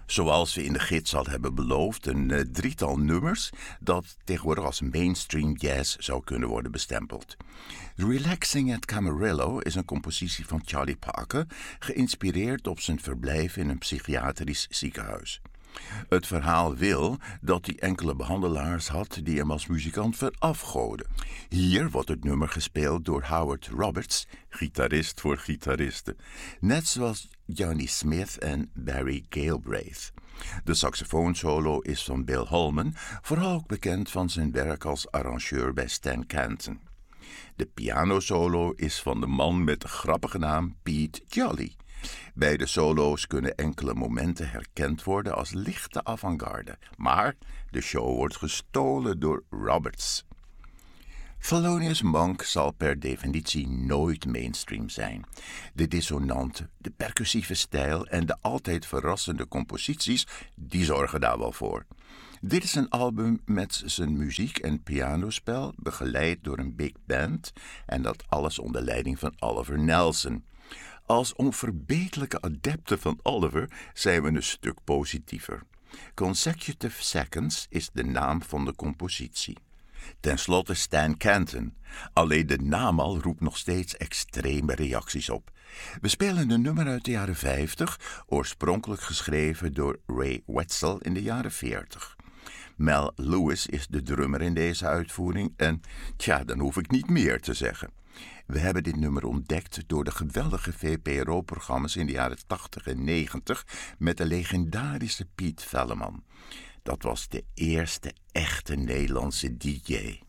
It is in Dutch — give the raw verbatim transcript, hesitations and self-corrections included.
Zoals we in de gids al hebben beloofd, een uh, drietal nummers dat tegenwoordig als mainstream jazz zou kunnen worden bestempeld. Relaxing at Camarillo is een compositie van Charlie Parker, geïnspireerd op zijn verblijf in een psychiatrisch ziekenhuis. Het verhaal wil dat hij enkele behandelaars had die hem als muzikant verafgoden. Hier wordt het nummer gespeeld door Howard Roberts, gitarist voor gitaristen, net zoals Johnny Smith en Barry Galbraith. De saxofoonsolo is van Bill Holman, vooral ook bekend van zijn werk als arrangeur bij Stan Kenton. De pianosolo is van de man met de grappige naam Pete Jolly. Beide solo's kunnen enkele momenten herkend worden als lichte avant-garde, maar de show wordt gestolen door Roberts. Thelonious Monk zal per definitie nooit mainstream zijn. De dissonante, de percussieve stijl en de altijd verrassende composities, die zorgen daar wel voor. Dit is een album met zijn muziek en pianospel, begeleid door een big band, en dat alles onder leiding van Oliver Nelson. Als onverbeterlijke adepten van Oliver zijn we een stuk positiever. Consecutive Seconds is de naam van de compositie. Ten slotte Stan Kenton. Alleen de naam al roept nog steeds extreme reacties op. We spelen een nummer uit de jaren vijftig, oorspronkelijk geschreven door Ray Wetzel in de jaren veertig. Mel Lewis is de drummer in deze uitvoering en tja, dan hoef ik niet meer te zeggen. We hebben dit nummer ontdekt door de geweldige V P R O-programma's in de jaren tachtig en negentig met de legendarische Piet Velleman. Dat was de eerste echte Nederlandse D J.